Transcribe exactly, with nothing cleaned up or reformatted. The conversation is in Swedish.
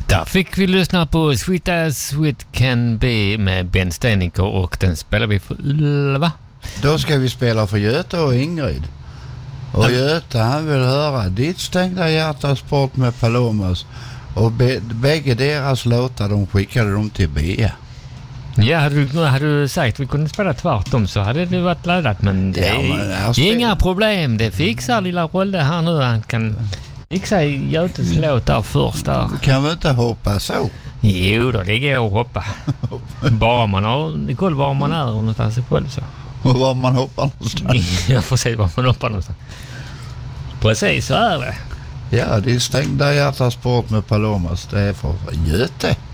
Där fick vi lyssna på Sweet As Sweet Can Be med Ben Steniker och den spelar vi för Ylva. Då ska vi spela för Göte och Ingrid. Och ja. Göte, han vill höra Ditt stängda hjärtas bort med Palomas. Och be, bägge deras låtar, de skickade dem till Bea. Ja, hade du, hade du sagt att vi kunde spela tvärtom så hade det varit laddat. Men det ja, men är spel... inga problem. Det fixar lilla Rolle här nu. Han kan fixa Götes låt där först där. Kan vi inte hoppa så? Jo då, det går att hoppa. Bara man har koll var man är någonstans i själv så. Och var man hoppar någonstans. Jag får se var man hoppar någonstans. Precis så är det. Ja, det är stängda hjärtas bort med Palomas. Det är för Göte.